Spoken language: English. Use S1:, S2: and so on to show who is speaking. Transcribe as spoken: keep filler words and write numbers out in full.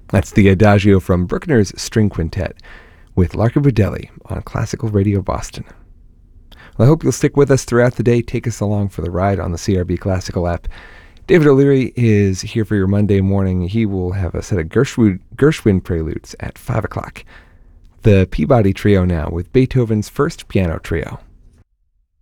S1: That's the Adagio from Bruckner's String Quintet with Larka Budelli on Classical Radio Boston. Well, I hope you'll stick with us throughout the day. Take us along for the ride on the C R B Classical app. David O'Leary is here for your Monday morning. He will have a set of Gershwin, Gershwin preludes at five o'clock. The Peabody Trio now with Beethoven's First Piano Trio.